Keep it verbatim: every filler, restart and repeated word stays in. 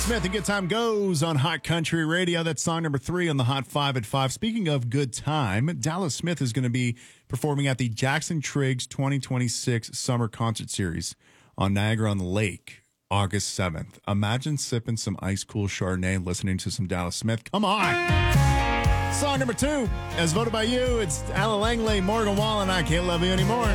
Smith and Good Time Goes on Hot Country Radio. That's song number three on the Hot Five at Five. Speaking of good time, Dallas Smith is going to be performing at the Jackson Triggs twenty twenty-six Summer Concert Series on Niagara-on-the-Lake, August seventh. Imagine sipping some ice-cool Chardonnay and listening to some Dallas Smith. Come on! Song number two, as voted by you, it's Alan Langley, Morgan Wallen, I Can't Love You Anymore.